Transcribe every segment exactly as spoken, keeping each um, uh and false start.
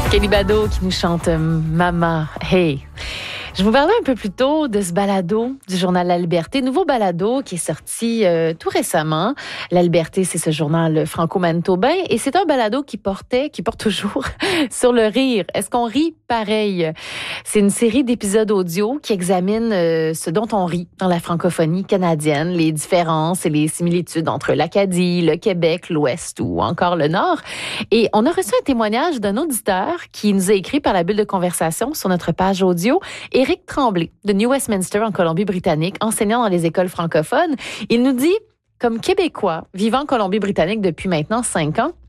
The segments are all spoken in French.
Kelly Bado qui nous chante Mama Hey. Je vous parlais un peu plus tôt de ce balado du journal La Liberté, nouveau balado qui est sorti euh, tout récemment. La Liberté, c'est ce journal franco-manitobain et c'est un balado qui portait, qui porte toujours sur le rire. Est-ce qu'on rit pareil? C'est une série d'épisodes audio qui examine euh, ce dont on rit dans la francophonie canadienne, les différences et les similitudes entre l'Acadie, le Québec, l'Ouest ou encore le Nord. Et on a reçu un témoignage d'un auditeur qui nous a écrit par la bulle de conversation sur notre page audio. Éric Tremblay, de New Westminster, en Colombie-Britannique, enseignant dans les écoles francophones. Il nous dit, comme Québécois, vivant en Colombie-Britannique depuis maintenant cinq ans,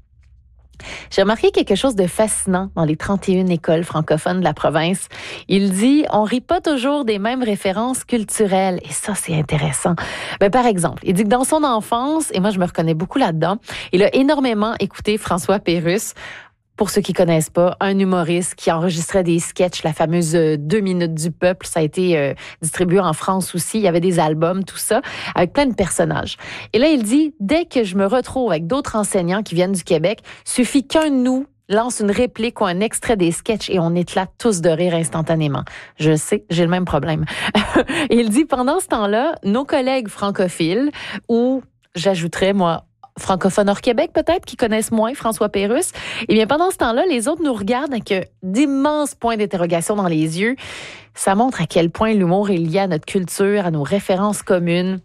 j'ai remarqué quelque chose de fascinant dans les trente et une écoles francophones de la province. Il dit, on rit pas toujours des mêmes références culturelles. Et ça, c'est intéressant. Ben, par exemple, il dit que dans son enfance, et moi, je me reconnais beaucoup là-dedans, il a énormément écouté François Pérusse. Pour ceux qui connaissent pas, un humoriste qui enregistrait des sketchs, la fameuse euh, deux minutes du peuple, ça a été euh, distribué en France aussi. Il y avait des albums, tout ça, avec plein de personnages. Et là, il dit, dès que je me retrouve avec d'autres enseignants qui viennent du Québec, suffit qu'un de nous lance une réplique ou un extrait des sketchs et on éclate tous de rire instantanément. Je sais, j'ai le même problème. Et il dit, pendant ce temps-là, nos collègues francophiles, ou j'ajouterais, moi, francophones hors Québec, peut-être, qui connaissent moins François Pérusse. Eh bien, pendant ce temps-là, les autres nous regardent avec d'immenses points d'interrogation dans les yeux. Ça montre à quel point l'humour est lié à notre culture, à nos références communes,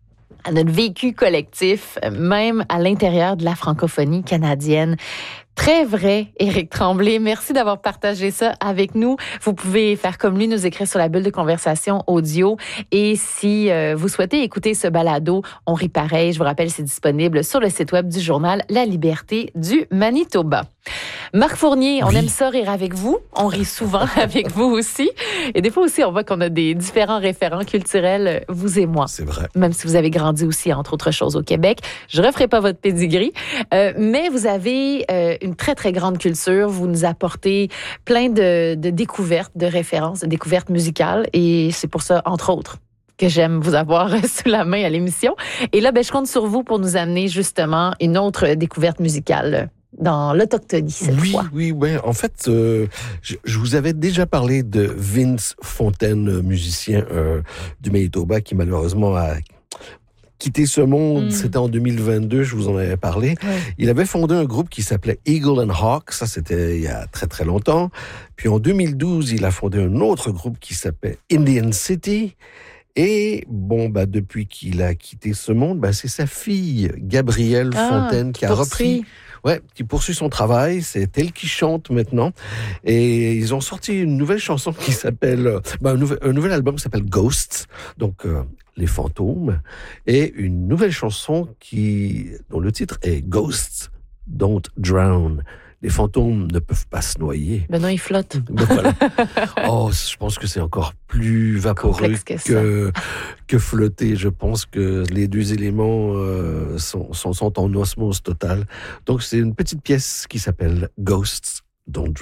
à notre vécu collectif, même à l'intérieur de la francophonie canadienne. Très vrai, Éric Tremblay. Merci d'avoir partagé ça avec nous. Vous pouvez faire comme lui, nous écrire sur la bulle de conversation audio. Et si euh, vous souhaitez écouter ce balado, on rit pareil. Je vous rappelle, c'est disponible sur le site web du journal La Liberté du Manitoba. Marc Fournier, on oui. aime ça rire avec vous. On rit souvent avec vous aussi. Et des fois aussi, on voit qu'on a des différents référents culturels, vous et moi. C'est vrai. Même si vous avez grandi aussi, entre autres choses, au Québec. Je ne referai pas votre pédigree. Euh, mais vous avez euh, une très, très grande culture. Vous nous apportez plein de, de découvertes, de références, de découvertes musicales. Et c'est pour ça, entre autres, que j'aime vous avoir sous la main à l'émission. Et là, ben, je compte sur vous pour nous amener justement une autre découverte musicale dans l'autochtonie cette oui, fois. Oui, oui. En fait, euh, je, je vous avais déjà parlé de Vince Fontaine, musicien euh, du Manitoba, qui malheureusement a quitté ce monde. Mm. C'était en deux mille vingt-deux, je vous en avais parlé. Ouais. Il avait fondé un groupe qui s'appelait Eagle and Hawk, ça c'était il y a très très longtemps. Puis en deux mille douze, il a fondé un autre groupe qui s'appelait Indian City. Et bon, bah depuis qu'il a quitté ce monde, bah c'est sa fille Gabrielle ah, Fontaine qui a poursuit. repris. Ouais, qui poursuit son travail, c'est elle qui chante maintenant. Et ils ont sorti une nouvelle chanson qui s'appelle, bah, un, nouvel, un nouvel album qui s'appelle Ghosts, donc euh, les fantômes, et une nouvelle chanson qui, dont le titre est Ghosts Don't Drown. Les fantômes ne peuvent pas se noyer. Ben non, ils flottent. Ben voilà. Oh, je pense que c'est encore plus vaporeux que, que, que flotter. Je pense que les deux éléments euh, sont, sont, sont en osmose totale. Donc, c'est une petite pièce qui s'appelle Ghosts Don't Drown.